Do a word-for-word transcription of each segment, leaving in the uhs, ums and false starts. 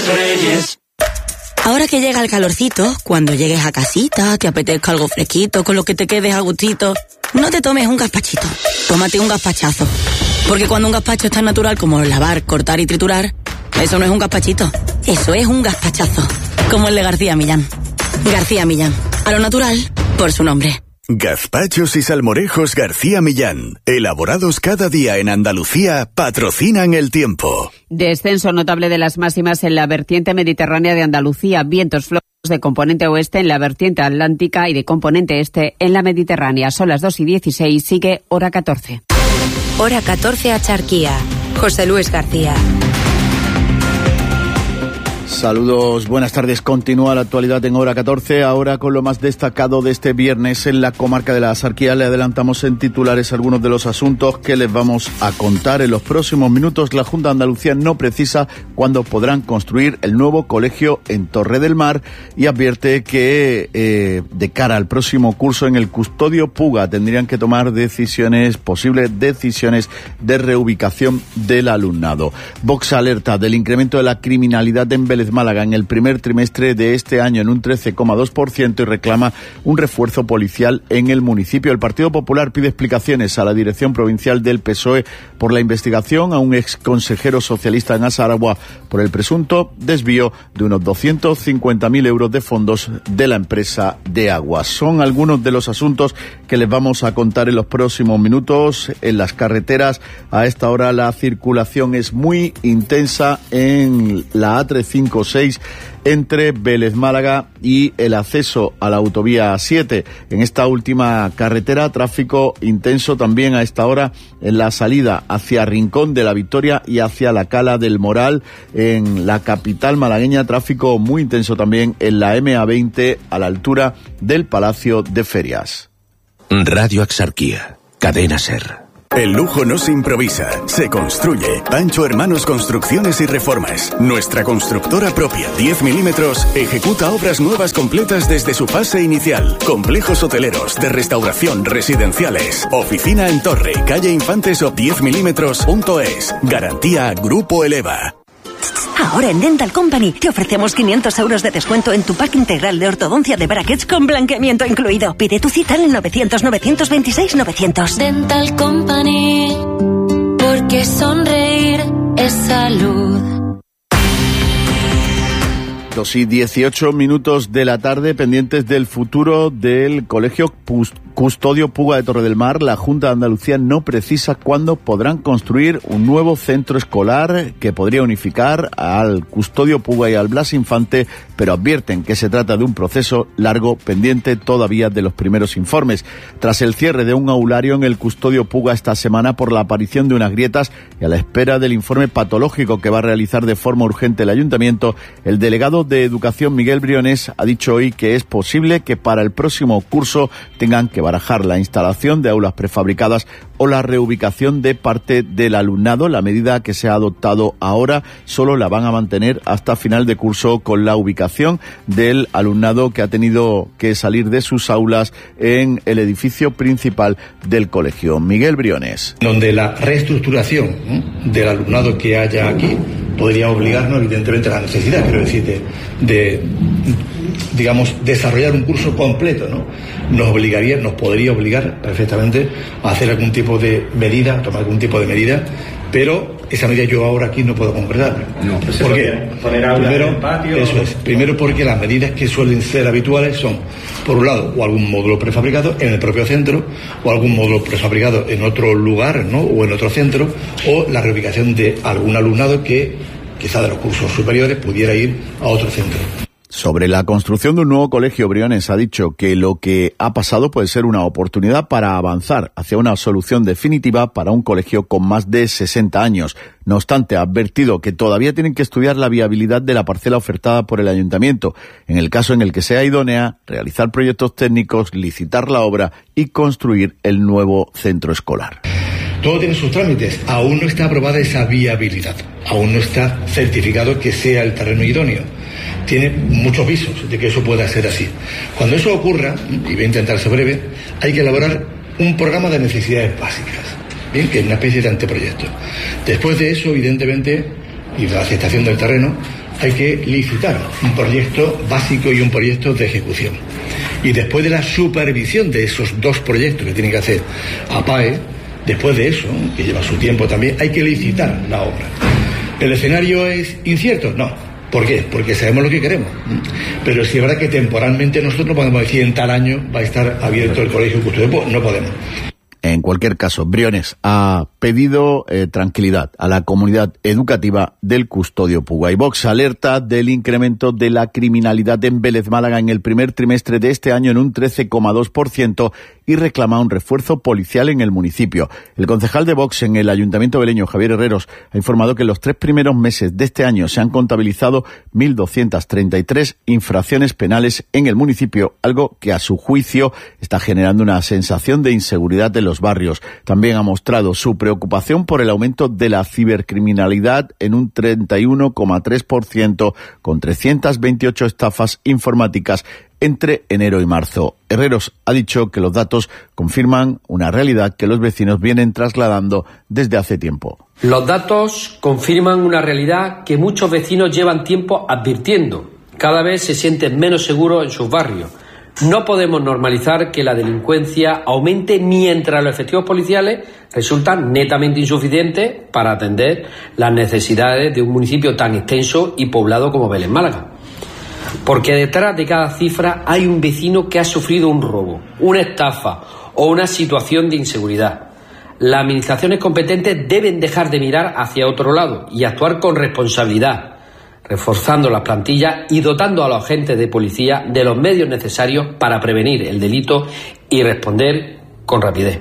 Reyes. Ahora que llega el calorcito, cuando llegues a casita, te apetezca algo fresquito, con lo que te quedes a gustito, no te tomes un gazpachito, tómate un gazpachazo. Porque cuando un gazpacho es tan natural como lavar, cortar y triturar, eso no es un gazpachito, eso es un gazpachazo. Como el de García Millán. García Millán, a lo natural, por su nombre. Gazpachos y salmorejos García Millán, elaborados cada día en Andalucía, patrocinan el tiempo. Descenso notable de las máximas en la vertiente mediterránea de Andalucía, vientos flojos de componente oeste en la vertiente atlántica y de componente este en la mediterránea. Son las dos y dieciséis, sigue hora catorce. Hora catorce a Charquía. José Luis García. Saludos, buenas tardes. Continúa la actualidad en hora catorce, ahora con lo más destacado de este viernes en la comarca de la Axarquía. Le adelantamos en titulares algunos de los asuntos que les vamos a contar en los próximos minutos. La Junta de Andalucía no precisa cuándo podrán construir el nuevo colegio en Torre del Mar y advierte que eh, de cara al próximo curso en el Custodio Puga tendrían que tomar decisiones, posibles decisiones de reubicación del alumnado. Vox alerta del incremento de la criminalidad en Vélez Málaga en el primer trimestre de este año en un trece coma dos por ciento y reclama un refuerzo policial en el municipio. El Partido Popular pide explicaciones a la Dirección Provincial del P S O E por la investigación a un ex consejero socialista en Azaragua por el presunto desvío de unos doscientos cincuenta mil euros de fondos de la empresa de aguas. Son algunos de los asuntos que les vamos a contar en los próximos minutos. En las carreteras a esta hora la circulación es muy intensa en la A trescientos cincuenta y seis entre Vélez Málaga y el acceso a la autovía siete. En esta última carretera, tráfico intenso también a esta hora en la salida hacia Rincón de la Victoria y hacia la Cala del Moral. En la capital malagueña, tráfico muy intenso también en la eme a veinte a la altura del Palacio de Ferias. Radio Axarquía, Cadena SER. El lujo no se improvisa, se construye. Pancho Hermanos Construcciones y Reformas. Nuestra constructora propia, diez milímetros, ejecuta obras nuevas completas desde su fase inicial. Complejos hoteleros, de restauración, residenciales. Oficina en Torre, calle Infantes o diez milímetros punto es. Garantía Grupo Eleva. Ahora en Dental Company te ofrecemos quinientos euros de descuento en tu pack integral de ortodoncia de brackets con blanqueamiento incluido. Pide tu cita en el novecientos, novecientos veintiséis, novecientos. Dental Company, porque sonreír es salud. dos y dieciocho minutos de la tarde, pendientes del futuro del Colegio Custodio Puga de Torre del Mar. La Junta de Andalucía no precisa cuándo podrán construir un nuevo centro escolar que podría unificar al Custodio Puga y al Blas Infante, pero advierten que se trata de un proceso largo, pendiente todavía de los primeros informes. Tras el cierre de un aulario en el Custodio Puga esta semana por la aparición de unas grietas y a la espera del informe patológico que va a realizar de forma urgente el Ayuntamiento, el delegado de Educación, Miguel Briones, ha dicho hoy que es posible que para el próximo curso tengan que barajar la instalación de aulas prefabricadas o la reubicación de parte del alumnado. La medida que se ha adoptado ahora solo la van a mantener hasta final de curso, con la ubicación del alumnado que ha tenido que salir de sus aulas en el edificio principal del colegio. Miguel Briones. Donde la reestructuración ¿eh? del alumnado que haya aquí podría obligarnos, evidentemente, a la necesidad, quiero decir, de, de digamos, desarrollar un curso completo, ¿no? Nos obligaría, nos podría obligar perfectamente a hacer algún tipo de medida, a tomar algún tipo de medida, pero esa medida yo ahora aquí no puedo concretarla. No, pues ¿por qué? Poner aulas Primero, en el patio. Eso es. Primero porque las medidas que suelen ser habituales son, por un lado, o algún módulo prefabricado en el propio centro, o algún módulo prefabricado en otro lugar, ¿no? O en otro centro, o la reubicación de algún alumnado que, quizá de los cursos superiores, pudiera ir a otro centro. Sobre la construcción de un nuevo colegio, Briones ha dicho que lo que ha pasado puede ser una oportunidad para avanzar hacia una solución definitiva para un colegio con más de sesenta años. No obstante, ha advertido que todavía tienen que estudiar la viabilidad de la parcela ofertada por el Ayuntamiento. En el caso en el que sea idónea, realizar proyectos técnicos, licitar la obra y construir el nuevo centro escolar. Todo tiene sus trámites. Aún no está aprobada esa viabilidad. Aún no está certificado que sea el terreno idóneo. Tiene muchos visos de que eso pueda ser así. Cuando eso ocurra, y voy a intentar ser breve, hay que elaborar un programa de necesidades básicas, bien, que es una especie de anteproyecto. Después de eso, evidentemente, y de la aceptación del terreno, hay que licitar un proyecto básico y un proyecto de ejecución. Y después de la supervisión de esos dos proyectos que tiene que hacer APAE, después de eso, que lleva su tiempo también, hay que licitar la obra. ¿El escenario es incierto? No. ¿Por qué? Porque sabemos lo que queremos. Pero si es verdad que temporalmente nosotros no podemos decir en tal año va a estar abierto el colegio custodio, pues no podemos. En cualquier caso, Briones ha pedido eh, tranquilidad a la comunidad educativa del Custodio Puga. Y Vox alerta del incremento de la criminalidad en Vélez Málaga en el primer trimestre de este año en un trece coma dos por ciento y reclama un refuerzo policial en el municipio. El concejal de Vox en el Ayuntamiento veleño, Javier Herreros, ha informado que en los tres primeros meses de este año se han contabilizado mil doscientas treinta y tres infracciones penales en el municipio, algo que a su juicio está generando una sensación de inseguridad en los barrios. También ha mostrado su preocupación por el aumento de la cibercriminalidad en un treinta y uno coma tres por ciento, con trescientas veintiocho estafas informáticas entre enero y marzo. Herreros ha dicho que los datos confirman una realidad que los vecinos vienen trasladando desde hace tiempo. Los datos confirman una realidad que muchos vecinos llevan tiempo advirtiendo. Cada vez se sienten menos seguros en sus barrios. No podemos normalizar que la delincuencia aumente mientras los efectivos policiales resultan netamente insuficientes para atender las necesidades de un municipio tan extenso y poblado como Vélez Málaga. Porque detrás de cada cifra hay un vecino que ha sufrido un robo, una estafa o una situación de inseguridad. Las administraciones competentes deben dejar de mirar hacia otro lado y actuar con responsabilidad, reforzando las plantillas y dotando a los agentes de policía de los medios necesarios para prevenir el delito y responder con rapidez.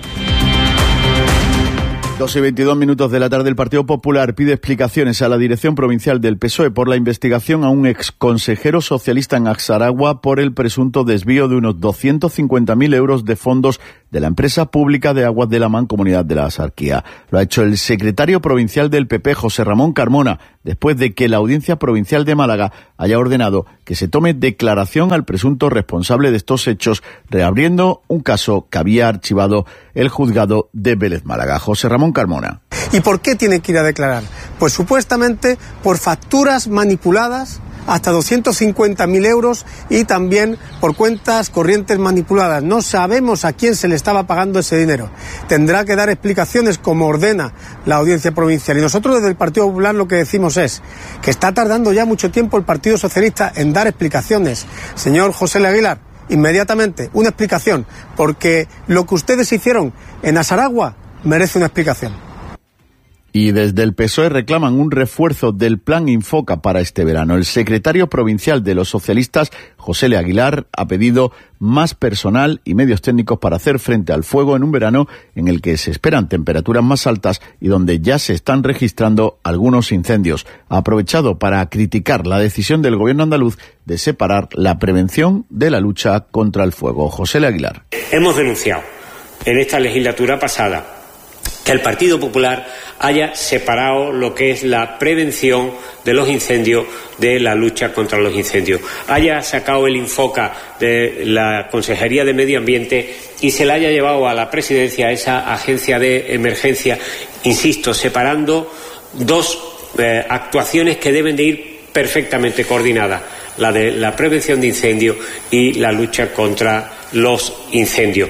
dos y veintidós minutos de la tarde. El Partido Popular pide explicaciones a la Dirección Provincial del P S O E por la investigación a un exconsejero socialista en Axaragua por el presunto desvío de unos doscientos cincuenta mil euros de fondos de la empresa pública de Aguas de la Mancomunidad de la Axarquía. Lo ha hecho el secretario provincial del P P, José Ramón Carmona, después de que la Audiencia Provincial de Málaga haya ordenado que se tome declaración al presunto responsable de estos hechos, reabriendo un caso que había archivado el juzgado de Vélez Málaga. José Ramón Carmona. ¿Y por qué tiene que ir a declarar? Pues supuestamente por facturas manipuladas hasta doscientos cincuenta mil euros y también por cuentas corrientes manipuladas. No sabemos a quién se le estaba pagando ese dinero. Tendrá que dar explicaciones como ordena la Audiencia Provincial. Y nosotros desde el Partido Popular lo que decimos es que está tardando ya mucho tiempo el Partido Socialista en dar explicaciones. Señor José L. Aguilar, inmediatamente una explicación, porque lo que ustedes hicieron en Axaragua merece una explicación. Y desde el P S O E reclaman un refuerzo del Plan Infoca para este verano. El secretario provincial de los socialistas, José L. Aguilar, ha pedido más personal y medios técnicos para hacer frente al fuego en un verano en el que se esperan temperaturas más altas y donde ya se están registrando algunos incendios. Ha aprovechado para criticar la decisión del gobierno andaluz de separar la prevención de la lucha contra el fuego. José L. Aguilar. Hemos denunciado en esta legislatura pasada que el Partido Popular haya separado lo que es la prevención de los incendios de la lucha contra los incendios, haya sacado el Infoca de la Consejería de Medio Ambiente y se la haya llevado a la presidencia, a esa agencia de emergencia, insisto, separando dos eh, actuaciones que deben de ir perfectamente coordinadas, la de la prevención de incendios y la lucha contra los incendios.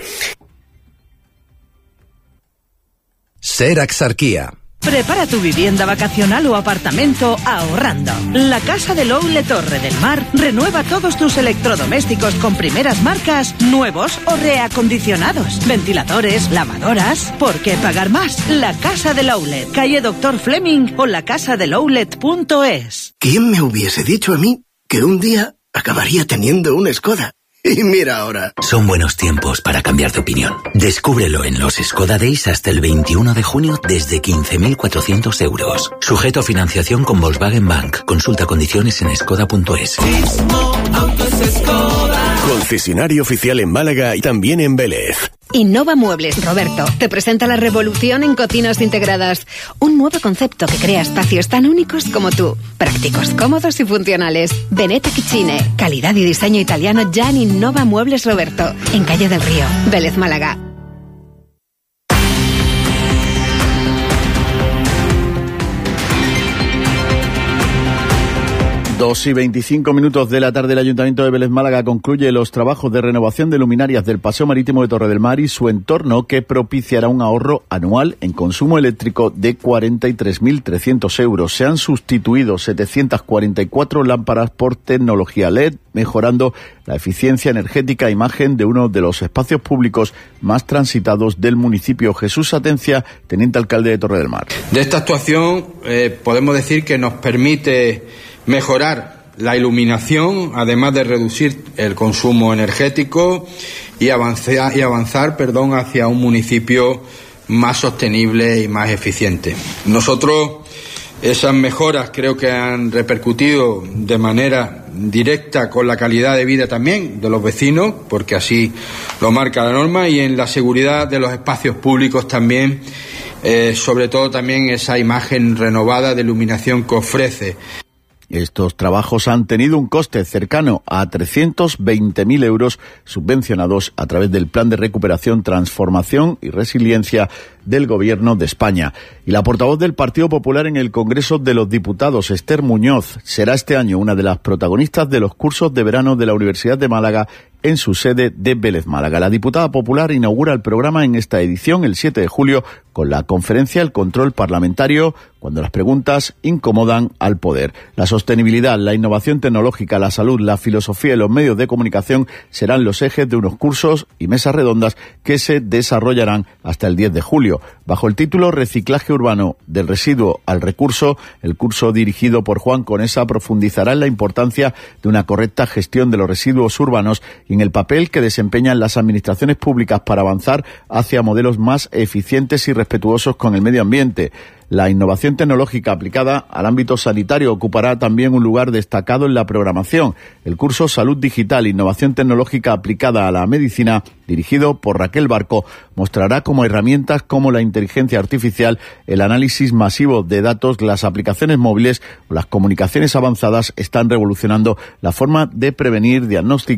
Ser Axarquía. Prepara tu vivienda vacacional o apartamento ahorrando. La Casa del Oule Torre del Mar renueva todos tus electrodomésticos con primeras marcas, nuevos o reacondicionados. Ventiladores, lavadoras. ¿Por qué pagar más? La Casa del Oulet, calle Doctor Fleming o la casa del oulet punto es. ¿Quién me hubiese dicho a mí que un día acabaría teniendo una Skoda? Y mira ahora. Son buenos tiempos para cambiar de opinión. Descúbrelo en los Skoda Days hasta el veintiuno de junio desde quince mil cuatrocientos euros. Sujeto a financiación con Volkswagen Bank. Consulta condiciones en skoda punto es. Concesionario oficial en Málaga y también en Vélez. Innova Muebles, Roberto, te presenta la revolución en cocinas integradas. Un nuevo concepto que crea espacios tan únicos como tú. Prácticos, cómodos y funcionales. Veneta Kitchine, calidad y diseño italiano ya en Innova Muebles, Roberto. En Calle del Río, Vélez, Málaga. Dos y veinticinco minutos de la tarde, el Ayuntamiento de Vélez Málaga concluye los trabajos de renovación de luminarias del Paseo Marítimo de Torre del Mar y su entorno, que propiciará un ahorro anual en consumo eléctrico de cuarenta y tres mil trescientos euros. Se han sustituido setecientas cuarenta y cuatro lámparas por tecnología L E D, mejorando la eficiencia energética e imagen de uno de los espacios públicos más transitados del municipio. Jesús Atencia, teniente alcalde de Torre del Mar. De esta actuación eh, podemos decir que nos permite mejorar la iluminación, además de reducir el consumo energético y avanzar, y avanzar perdón, hacia un municipio más sostenible y más eficiente. Nosotros, esas mejoras creo que han repercutido de manera directa con la calidad de vida también de los vecinos, porque así lo marca la norma, y en la seguridad de los espacios públicos también, eh, sobre todo también esa imagen renovada de iluminación que ofrece. Estos trabajos han tenido un coste cercano a trescientos veinte mil euros subvencionados a través del Plan de Recuperación, Transformación y Resiliencia del Gobierno de España. Y la portavoz del Partido Popular en el Congreso de los Diputados, Esther Muñoz, será este año una de las protagonistas de los cursos de verano de la Universidad de Málaga en su sede de Vélez Málaga. La diputada popular inaugura el programa en esta edición el siete de julio con la conferencia El control parlamentario, cuando las preguntas incomodan al poder. La sostenibilidad, la innovación tecnológica, la salud, la filosofía y los medios de comunicación serán los ejes de unos cursos y mesas redondas que se desarrollarán hasta el diez de julio. Bajo el título Reciclaje urbano del residuo al recurso, el curso dirigido por Juan Conesa profundizará en la importancia de una correcta gestión de los residuos urbanos y en el papel que desempeñan las administraciones públicas para avanzar hacia modelos más eficientes y respetuosos con el medio ambiente. La innovación tecnológica aplicada al ámbito sanitario ocupará también un lugar destacado en la programación. El curso Salud Digital, Innovación Tecnológica aplicada a la medicina, dirigido por Raquel Barco, mostrará como herramientas como la inteligencia artificial, el análisis masivo de datos, las aplicaciones móviles o las comunicaciones avanzadas están revolucionando la forma de prevenir, diagnosticar